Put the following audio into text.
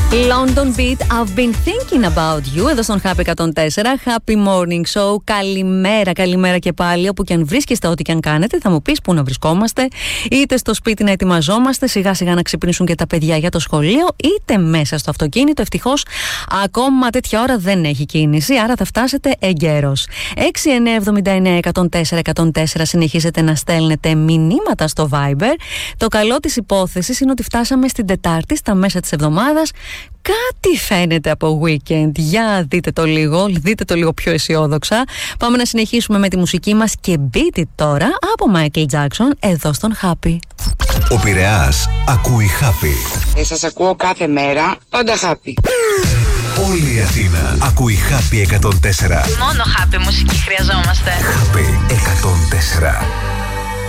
London Beat, I've been thinking about you. Εδώ στον Happy 104, Happy Morning Show. Καλημέρα και πάλι. Όπου και αν βρίσκεστε, ό,τι και αν κάνετε, θα μου πεις πού να βρισκόμαστε. Είτε στο σπίτι να ετοιμαζόμαστε, σιγά σιγά να ξυπνήσουν και τα παιδιά για το σχολείο, είτε μέσα στο αυτοκίνητο. Ευτυχώς ακόμα τέτοια ώρα δεν έχει κίνηση, άρα θα φτάσετε εγκαίρως. 6979-104-104 συνεχίζετε να στέλνετε μηνύματα στο Viber. Το καλό της υπόθεσης είναι ότι φτάσαμε στην Τετάρτη, στα μέσα της εβδομάδας. Κάτι φαίνεται από weekend. Για δείτε το λίγο πιο αισιόδοξα. Πάμε να συνεχίσουμε με τη μουσική μας και beat it τώρα από Michael Jackson εδώ στον Happy. Ο Πειραιάς ακούει Happy. Σας ακούω κάθε μέρα, πάντα Happy. Όλη η Αθήνα ακούει Happy 104. Μόνο Happy μουσική χρειαζόμαστε. Happy 104.